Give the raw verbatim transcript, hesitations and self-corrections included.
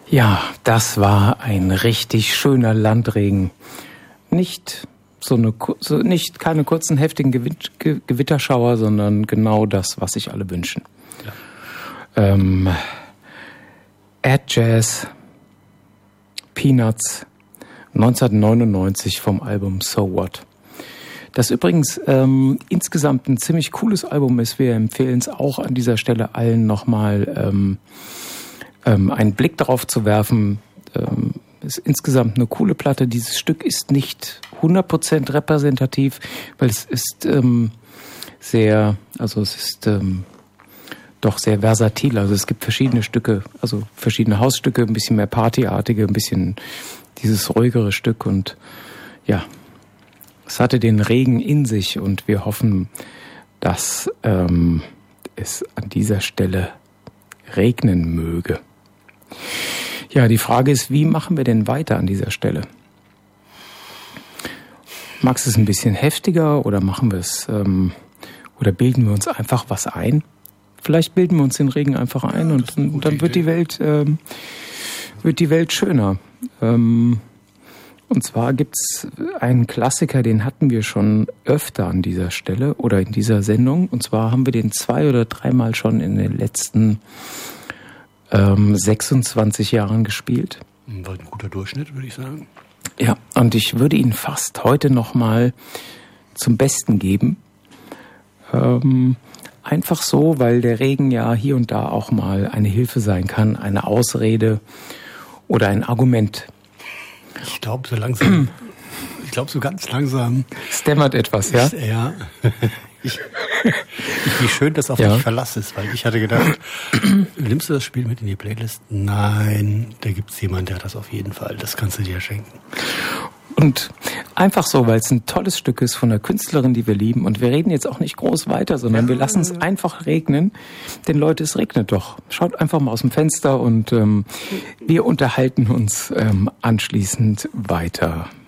Ja, das war ein richtig schöner Landregen. Nicht so eine, so nicht keine kurzen heftigen Gewitt, Ge, Gewitterschauer, sondern genau das, was sich alle wünschen. Ja. Ähm, Ad Jazz, Peanuts, neunzehnhundertneunundneunzig vom Album So What. Das übrigens ähm, insgesamt ein ziemlich cooles Album ist. Wir empfehlen es auch an dieser Stelle allen nochmal ähm, ähm, einen Blick darauf zu werfen. Ähm, ist insgesamt eine coole Platte. Dieses Stück ist nicht hundert Prozent repräsentativ, weil es ist ähm, sehr, also es ist ähm, doch sehr versatil. Also es gibt verschiedene Stücke, also verschiedene Hausstücke, ein bisschen mehr partyartige, ein bisschen dieses ruhigere Stück und ja, es hatte den Regen in sich und wir hoffen, dass ähm, es an dieser Stelle regnen möge. Ja, die Frage ist, wie machen wir denn weiter an dieser Stelle? Magst du es ein bisschen heftiger oder machen wir es ähm, oder bilden wir uns einfach was ein? Vielleicht bilden wir uns den Regen einfach ein ja, und, und dann wird die Welt ähm, wird die Welt schöner. Ähm, Und zwar gibt's einen Klassiker, den hatten wir schon öfter an dieser Stelle oder in dieser Sendung. Und zwar haben wir den zwei oder dreimal schon in den letzten ähm, sechsundzwanzig Jahren gespielt. War ein guter Durchschnitt, würde ich sagen. Ja, und ich würde ihn fast heute nochmal zum Besten geben. Ähm, einfach so, weil der Regen ja hier und da auch mal eine Hilfe sein kann, eine Ausrede oder ein Argument. Ich glaube, so langsam, ich glaube, so ganz langsam. Es dämmert etwas, ja? Ja. Ich, ich, wie schön das auf ja. dich Verlass ist, weil ich hatte gedacht, nimmst du das Spiel mit in die Playlist? Nein, da gibt's jemanden, der hat das auf jeden Fall. Das kannst du dir schenken. Und einfach so, weil es ein tolles Stück ist von einer Künstlerin, die wir lieben. Und wir reden jetzt auch nicht groß weiter, sondern ja, wir lassen es ja. einfach regnen. Denn Leute, es regnet doch. Schaut einfach mal aus dem Fenster und ähm, wir unterhalten uns ähm, anschließend weiter.